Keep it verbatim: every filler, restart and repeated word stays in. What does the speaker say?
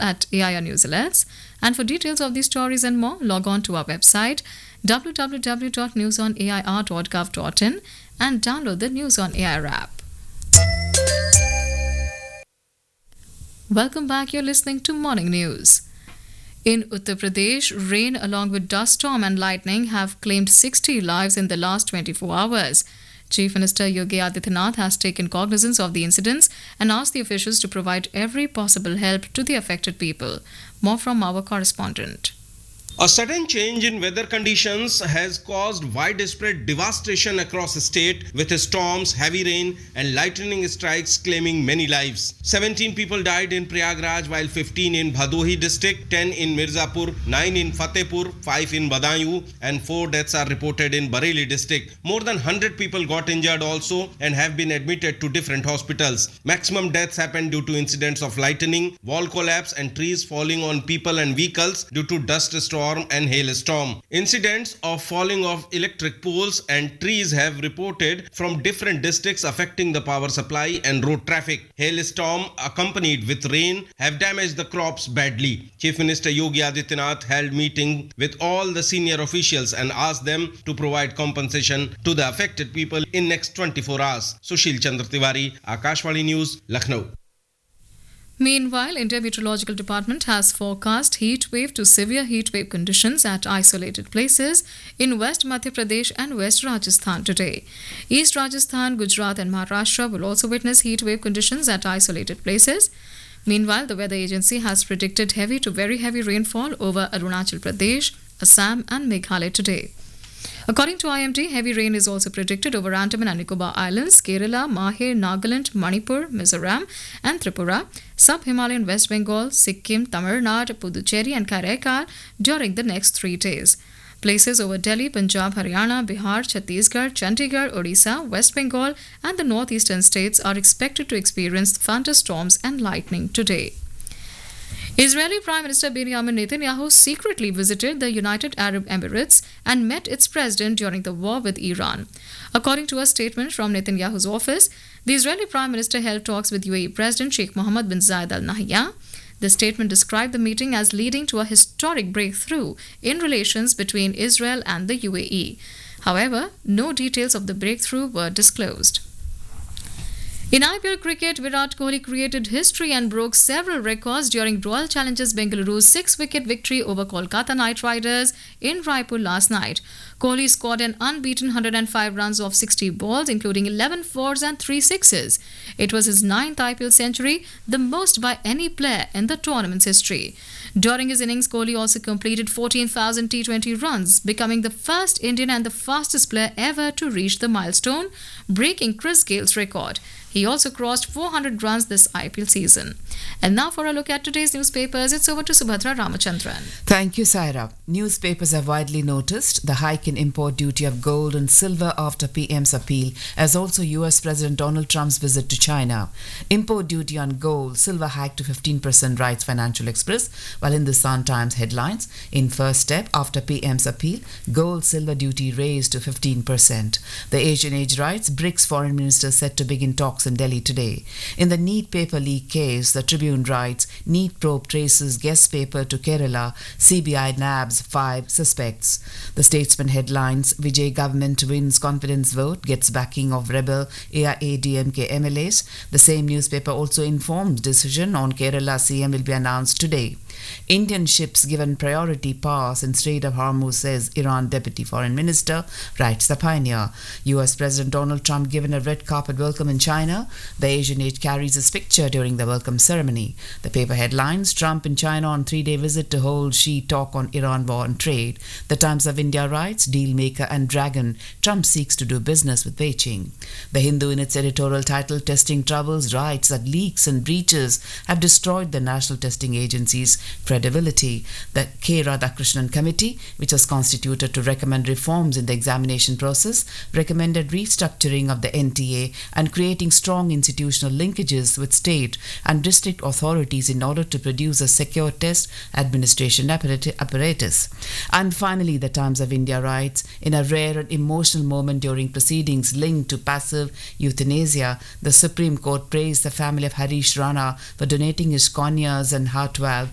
at A I R News Alerts. And for details of these stories and more, log on to our website w w w dot news on a i r dot gov dot in and download the News on A I R app. Welcome back. You're listening to Morning News. In Uttar Pradesh, rain along with dust storm and lightning have claimed sixty lives in the last twenty-four hours. Chief Minister Yogi Adityanath has taken cognizance of the incidents and asked the officials to provide every possible help to the affected people. More from our correspondent. A sudden change in weather conditions has caused widespread devastation across the state, with storms, heavy rain and lightning strikes claiming many lives. seventeen people died in Prayagraj, while fifteen in Bhadohi district, ten in Mirzapur, nine in Fatehpur, five in Badaयूं and four deaths are reported in Bareilly district. More than one hundred people got injured also and have been admitted to different hospitals. Maximum deaths happened due to incidents of lightning, wall collapse and trees falling on people and vehicles due to dust storm and hailstorm. Incidents of falling of electric poles and trees have reported from different districts, affecting the power supply and road traffic. Hailstorm accompanied with rain have damaged the crops badly. Chief Minister Yogi Adityanath held meeting with all the senior officials and asked them to provide compensation to the affected people in next twenty-four hours. Sushil Chandra Tiwari, Akashvani News, Lucknow. Meanwhile, India Meteorological Department has forecast heat wave to severe heat wave conditions at isolated places in West Madhya Pradesh and West Rajasthan today. East Rajasthan, Gujarat and Maharashtra will also witness heat wave conditions at isolated places. Meanwhile, the weather agency has predicted heavy to very heavy rainfall over Arunachal Pradesh, Assam and Meghalaya today. According to I M D, heavy rain is also predicted over Andaman and Nicobar Islands, Kerala, Mahe, Nagaland, Manipur, Mizoram and Tripura, Sub-Himalayan West Bengal, Sikkim, Tamil Nadu, Puducherry and Karaikal during the next three days. Places over Delhi, Punjab, Haryana, Bihar, Chhattisgarh, Chandigarh, Odisha, West Bengal and the northeastern states are expected to experience thunderstorms and lightning today. Israeli Prime Minister Benjamin Netanyahu secretly visited the United Arab Emirates and met its president during the war with Iran. According to a statement from Netanyahu's office, the Israeli Prime Minister held talks with U A E President Sheikh Mohammed bin Zayed Al Nahyan. The statement described the meeting as leading to a historic breakthrough in relations between Israel and the U A E. However, no details of the breakthrough were disclosed. In I P L cricket, Virat Kohli created history and broke several records during Royal Challengers Bengaluru's six-wicket victory over Kolkata Knight Riders in Raipur last night. Kohli scored an unbeaten one hundred five runs off sixty balls, including eleven fours and three sixes. It was his ninth I P L century, the most by any player in the tournament's history. During his innings, Kohli also completed fourteen thousand T twenty runs, becoming the first Indian and the fastest player ever to reach the milestone, breaking Chris Gale's record. He also crossed four hundred runs this I P L season. And now for a look at today's newspapers, it's over to Subhadra Ramachandran. Thank you, Saira. Newspapers have widely noticed the hike in import duty of gold and silver after P M's appeal, as also U S President Donald Trump's visit to China. Import duty on gold, silver hiked to fifteen percent, writes Financial Express, while in the Sun Times headlines, in first step after P M's appeal, gold silver duty raised to fifteen percent. The Asian Age writes, BRICS foreign ministers set to begin talks in Delhi today. In the NEET paper leak case, the Tribune writes, NEET probe traces guest paper to Kerala, C B I nabs five suspects. The Statesman headlines, Vijay government wins confidence vote, gets backing of rebel A I A D M K M L As. The same newspaper also informs decision on Kerala C M will be announced today. Indian ships given priority pass in Strait of Hormuz, says Iran Deputy Foreign Minister, writes the Pioneer. U S President Donald Trump given a red carpet welcome in China. The Asian Age carries his picture during the welcome ceremony. The paper headlines, Trump in China on three-day visit to hold Xi talk on Iran war and trade. The Times of India writes, deal maker and dragon, Trump seeks to do business with Beijing. The Hindu in its editorial title, Testing Troubles, writes that leaks and breaches have destroyed the National Testing Agency's credibility. The K. Radhakrishnan Committee, which was constituted to recommend reforms in the examination process, recommended restructuring of the N T A and creating strong institutional linkages with state and district authorities in order to produce a secure test administration apparatus. And finally, the Times of India writes, in a rare and emotional moment during proceedings linked to passive euthanasia, the Supreme Court praised the family of Harish Rana for donating his corneas and heart valve